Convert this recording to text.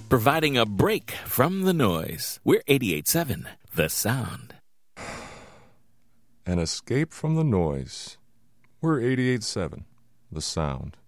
providing a break from the noise. We're 88.7 The Sound. An escape from the noise. We're 88.7 The Sound.